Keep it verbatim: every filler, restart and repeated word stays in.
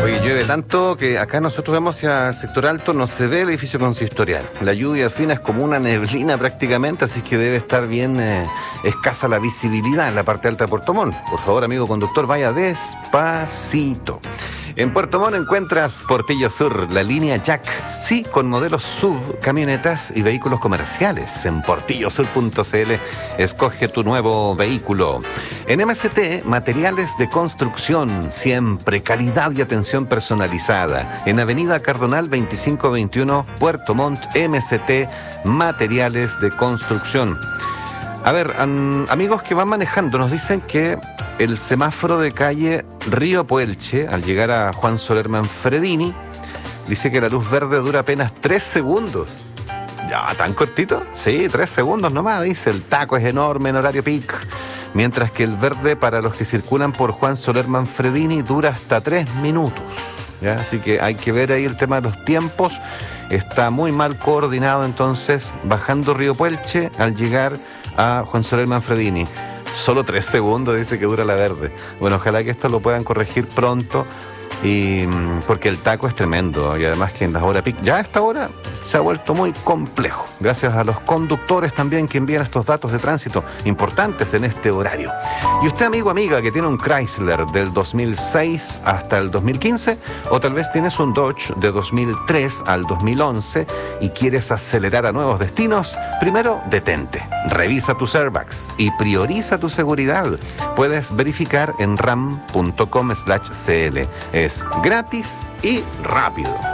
Oye, llueve tanto que acá nosotros vemos hacia el sector alto, no se ve el edificio consistorial. La lluvia fina es como una neblina prácticamente, así que debe estar bien eh, escasa la visibilidad en la parte alta de Puerto Montt. Por favor, amigo conductor, vaya despacito. En Puerto Montt encuentras Portillo Sur, la línea Jack, sí, con modelos S U V, camionetas y vehículos comerciales. En portillo sur punto c l escoge tu nuevo vehículo. En M S T, materiales de construcción, siempre calidad y atención personalizada. En Avenida Cardonal veinticinco veintiuno, Puerto Montt, M S T, materiales de construcción. A ver, um, amigos que van manejando, nos dicen que el semáforo de calle Río Puelche, al llegar a Juan Soler Manfredini, dice que la luz verde dura apenas tres segundos. Ya, ¿tan cortito? Sí, tres segundos nomás, dice. El taco es enorme en horario peak. Mientras que el verde para los que circulan por Juan Soler Manfredini dura hasta tres minutos. ¿Ya? Así que hay que ver ahí el tema de los tiempos. Está muy mal coordinado entonces, bajando Río Puelche al llegar a Juan Soler Manfredini. Solo tres segundos dice que dura la verde. Bueno, ojalá que esto lo puedan corregir pronto, y porque el taco es tremendo, y además que en las horas pic, ya a esta hora se ha vuelto muy complejo, gracias a los conductores también que envían estos datos de tránsito importantes en este horario. Y usted, amigo, amiga, que tiene un Chrysler del dos mil seis hasta el dos mil quince, o tal vez tienes un Dodge de dos mil tres al dos mil once y quieres acelerar a nuevos destinos, primero detente, revisa tus airbags y prioriza tu seguridad. Puedes verificar en ram punto com slash cl. Es gratis y rápido.